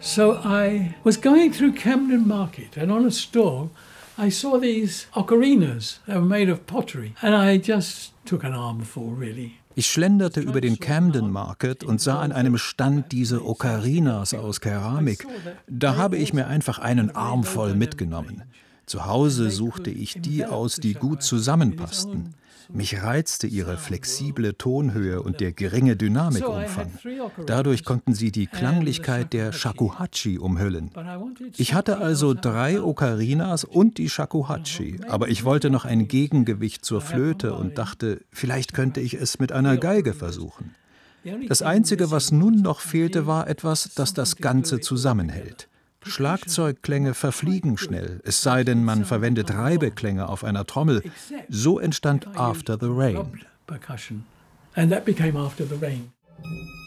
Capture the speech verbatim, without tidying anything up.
So I was going through Camden Market and on a stall I saw these ocarinas that were made of pottery and I just took an armful really. Ich schlenderte über den Camden Market und sah an einem Stand diese Ocarinas aus Keramik. Da habe ich mir einfach einen Arm voll mitgenommen. Zu Hause suchte ich die aus, die gut zusammenpassten. Mich reizte ihre flexible Tonhöhe und der geringe Dynamikumfang. Dadurch konnten sie die Klanglichkeit der Shakuhachi umhüllen. Ich hatte also drei Ocarinas und die Shakuhachi, aber ich wollte noch ein Gegengewicht zur Flöte und dachte, vielleicht könnte ich es mit einer Geige versuchen. Das Einzige, was nun noch fehlte, war etwas, das das Ganze zusammenhält. Schlagzeugklänge verfliegen schnell, es sei denn, man verwendet Reibeklänge auf einer Trommel. So entstand After the Rain.